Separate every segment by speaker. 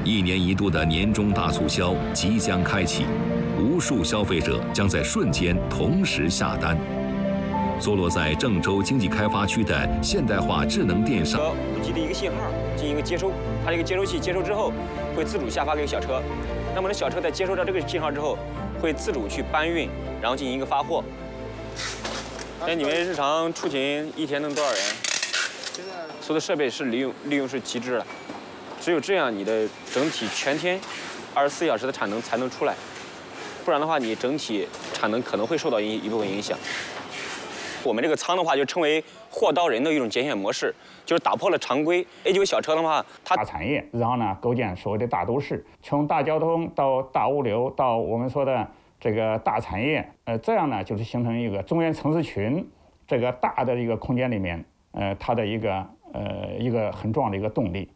Speaker 1: 1年1度的年终大促销即将开启，无数消费者将在瞬间同时下单。坐落在郑州经济开发区的现代化智能电商
Speaker 2: 5G 的一个信号进行一个接收，它这个接收器接收之后会自主下发给小车，那么呢小车在接收到这个信号之后，会自主去搬运，然后进行一个发货。那你们日常出勤一天能多少人？所有的设备是利用是极致的，只有这样你的整体全天24小时的产能才能出来，不然的话你整体产能可能会受到一部分影响。我们这个仓的话就称为货到人的一种节选模式，就是打破了常规。A9小车的话，它
Speaker 3: 大产业，然后呢构建所谓的大都市，从大交通到大物流到我们说的这个大产业，这样呢就是形成一个中原城市群这个大的一个空间里面，它的一个很重要的一个动力。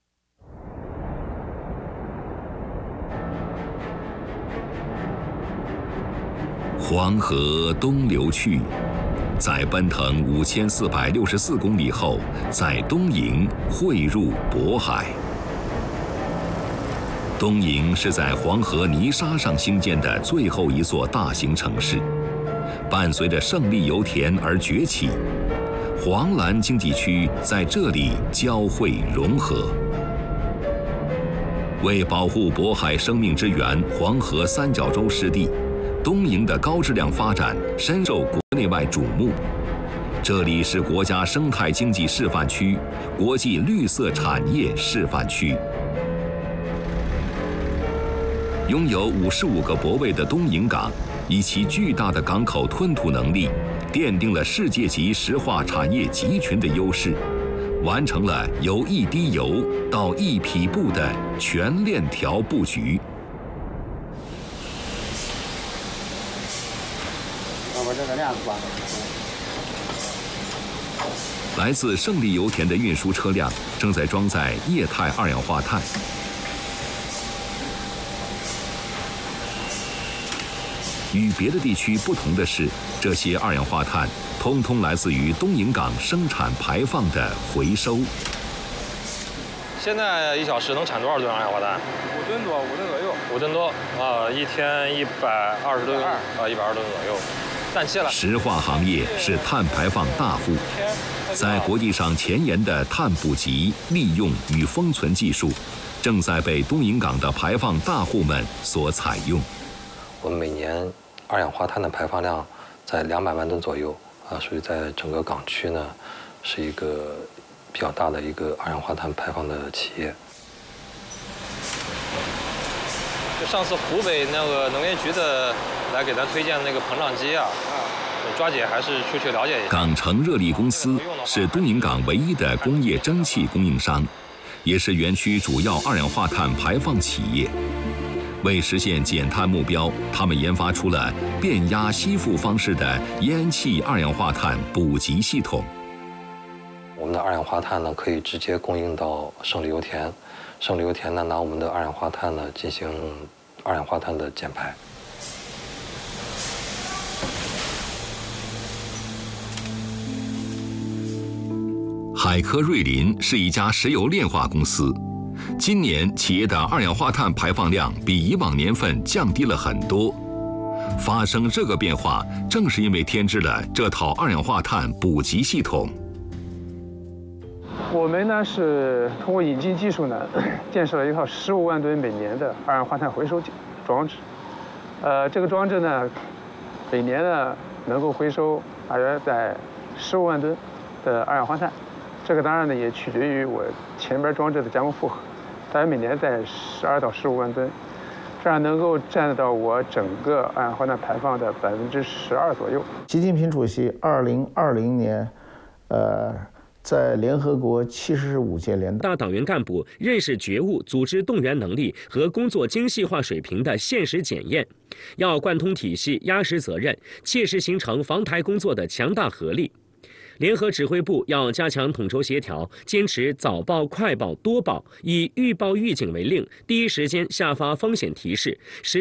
Speaker 1: 黄河东流去，在奔腾5464公里后，在东营汇入渤海。东营是在黄河泥沙上兴建的最后一座大型城市，伴随着胜利油田而崛起。黄蓝经济区在这里交汇融合。为保护渤海生命之源黄河三角洲湿地，东营的高质量发展深受国内外瞩目。这里是国家生态经济示范区、国际绿色产业示范区。拥有55个泊位的东营港，以其巨大的港口吞吐能力，奠定了世界级石化产业集群的优势，完成了由一滴油到一匹布的全链条布局。
Speaker 4: 把这个链子挂上。
Speaker 1: 来自胜利油田的运输车辆正在装载液态二氧化碳。与别的地区不同的是，这些二氧化碳通通来自于东营港生产排放的回收。
Speaker 5: 现在1小时能产多少吨二氧化碳
Speaker 4: 5吨多，5吨左右。
Speaker 5: 5吨多啊，一天120吨啊，120吨左右。氮气了。
Speaker 1: 石化行业是碳排放大户，在国际上前沿的碳捕集、利用与封存技术，正在被东营港的排放大户们所采用。
Speaker 6: 我们每年二氧化碳的排放量在200万吨左右啊，所以在整个港区呢，是一个比较大的一个二氧化碳排放的企业。
Speaker 5: 就上次湖北那个能源局的来给咱推荐那个膨胀机啊，抓紧还是出去了解一下。
Speaker 1: 港城热力公司是东营港唯一的工业蒸汽供应商，也是园区主要二氧化碳排放企业。为实现减碳目标，他们研发出了变压吸附方式的烟气二氧化碳补给系统。
Speaker 6: 我们的二氧化碳呢，可以直接供应到胜利油田，胜利油田呢拿我们的二氧化碳呢进行二氧化碳的减排。
Speaker 1: 海科瑞林是一家石油炼化公司。今年企业的二氧化碳排放量比以往年份降低了很多。发生这个变化，正是因为添置了这套二氧化碳补给系统。
Speaker 7: 我们呢是通过引进技术呢，建设了一套15万吨每年的二氧化碳回收装置。这个装置呢，每年呢能够回收大约在15万吨的二氧化碳。这个当然呢也取决于我前边装置的加工负荷，大约每年在12到15万吨，这样能够占到我整个二氧化碳排放的12%左右。
Speaker 8: 习近平主席2020年，在联合国75届联大
Speaker 9: 党员干部认识觉悟组织动员能力和工作精细化水平的现实检验，要贯通体系、压实责任，切实形成防台工作的强大合力。联合指挥部要加强统筹协调，坚持早报、快报、多报，以预报预警为令，第一时间下发风险提示，